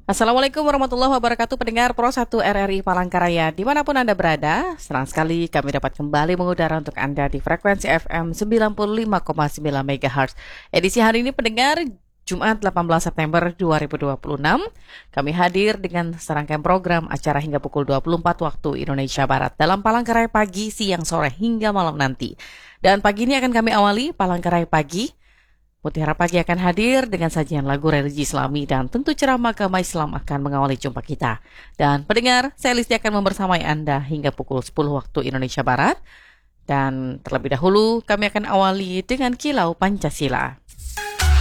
Assalamualaikum warahmatullahi wabarakatuh, pendengar Pro 1 RRI Palangkaraya. Dimanapun Anda berada, senang sekali kami dapat kembali mengudara untuk Anda di frekuensi FM 95,9 MHz. Edisi hari ini pendengar, Jumat 18 September 2026. Kami hadir dengan serangkaian program acara hingga pukul 24 waktu Indonesia Barat dalam Palangkaraya pagi, siang, sore, hingga malam nanti. Dan pagi ini akan kami awali Palangkaraya pagi. Mutiara Pagi akan hadir dengan sajian lagu religi Islami dan tentu ceramah agama Islam akan mengawali jumpa kita. Dan pendengar, saya Listi akan membersamai Anda hingga pukul 10 waktu Indonesia Barat. Dan terlebih dahulu kami akan awali dengan Kilau Pancasila.